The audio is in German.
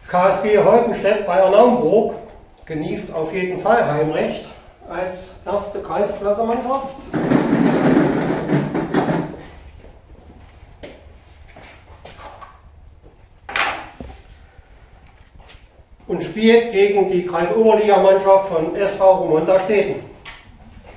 KSG Holtenstedt Bayern-Naumburg genießt auf jeden Fall Heimrecht als erste Kreisklasse-Mannschaft. Und spielt gegen die Kreisoberligamannschaft von SV Romonta Steden.